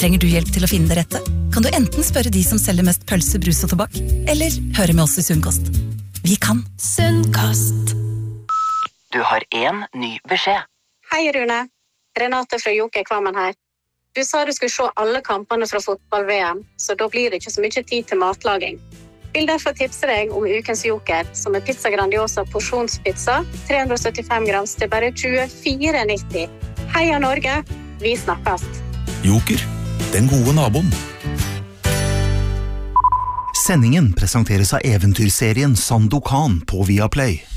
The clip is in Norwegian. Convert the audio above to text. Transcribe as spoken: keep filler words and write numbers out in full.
Trenger du hjelp til å finne det rette? Kan du enten spørre de som selger mest pølse, brus og tobakk, eller høre med oss i Sunnkost. Vi kan. Sunnkost. Du har en ny beskjed. Hei Rune, Renate fra Joker Kvammen her. Du sa du skulle se alle kampene fra fotball-V M, så da blir det ikke så mye tid til matlaging. Vil derfor tipse deg om ukens Joker, som er Pizza Grandiosa porsjonspizza, tre hundre og syttifem grams til bare tjuefire nitti. Heia Norge, vi snakkes. Joker, den gode naboen. Sendingen presenteres av eventyrserien Sandokan på Viaplay.